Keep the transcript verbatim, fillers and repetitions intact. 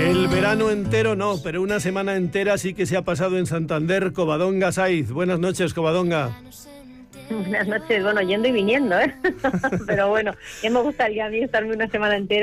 El verano entero no, pero una semana entera sí que se ha pasado en Santander. Covadonga Saiz. Buenas noches, Covadonga. Buenas noches, bueno, yendo y viniendo, ¿eh? Pero bueno, ya me gustaría a mí estarme una semana entera